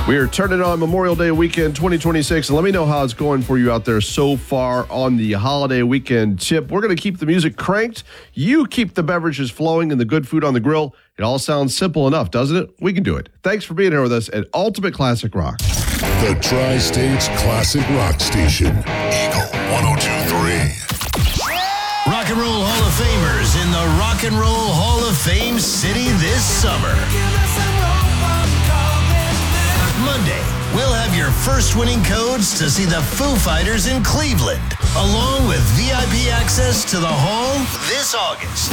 We are turning on Memorial Day weekend 2026, and let me know how it's going for you out there so far on the holiday weekend tip. We're going to keep the music cranked. You keep the beverages flowing and the good food on the grill. It all sounds simple enough, doesn't it? We can do it. Thanks for being here with us at Ultimate Classic Rock. The Tri-States Classic Rock Station, Eagle 102.3. Rock and Roll Hall of Famers in the Rock and Roll Hall of Fame city this summer. Monday, we'll have your first winning codes to see the Foo Fighters in Cleveland, along with VIP access to the hall this August.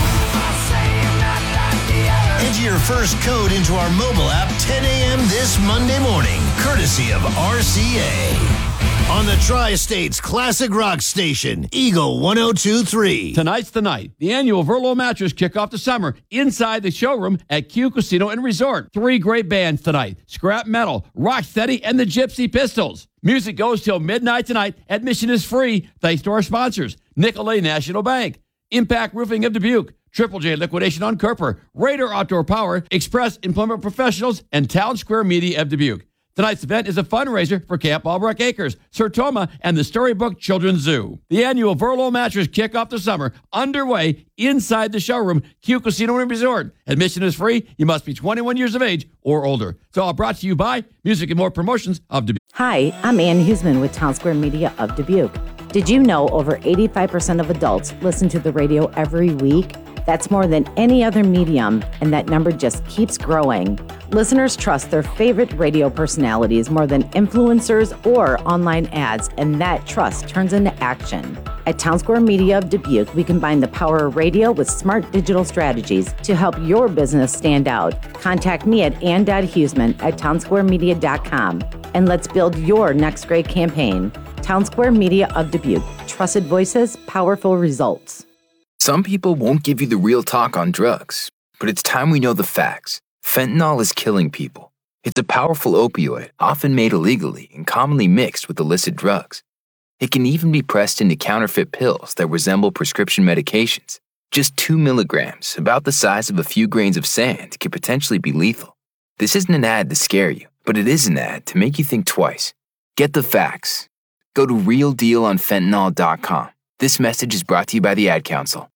Enter your first code into our mobile app 10 a.m. this Monday morning, courtesy of RCA. On the Tri-States Classic Rock Station, Eagle 102.3. Tonight's the night. The annual Verlo Mattress kick off the summer inside the showroom at Q Casino and Resort. 3 great bands tonight: Scrap Metal, Rocksteady, and the Gypsy Pistols. Music goes till midnight tonight. Admission is free thanks to our sponsors: Nicolay National Bank, Impact Roofing of Dubuque, Triple J Liquidation on Kerper, Raider Outdoor Power, Express Employment Professionals, and Town Square Media of Dubuque. Tonight's event is a fundraiser for Camp Albrook Acres, Sertoma, and the Storybook Children's Zoo. The annual Verlo Mattress kick-off the summer underway inside the showroom, Q Casino and Resort. Admission is free. You must be 21 years of age or older. It's all brought to you by Music and More Promotions of Dubuque. Hi, I'm Ann Huseman with Town Square Media of Dubuque. Did you know over 85% of adults listen to the radio every week? That's more than any other medium, and that number just keeps growing. Listeners trust their favorite radio personalities more than influencers or online ads, and that trust turns into action. At Town Square Media of Dubuque, we combine the power of radio with smart digital strategies to help your business stand out. Contact me at ann.huseman@townsquaremedia.com, and let's build your next great campaign. Town Square Media of Dubuque. Trusted voices, powerful results. Some people won't give you the real talk on drugs, but it's time we know the facts. Fentanyl is killing people. It's a powerful opioid, often made illegally and commonly mixed with illicit drugs. It can even be pressed into counterfeit pills that resemble prescription medications. Just 2 milligrams, about the size of a few grains of sand, can potentially be lethal. This isn't an ad to scare you, but it is an ad to make you think twice. Get the facts. Go to realdealonfentanyl.com. This message is brought to you by the Ad Council.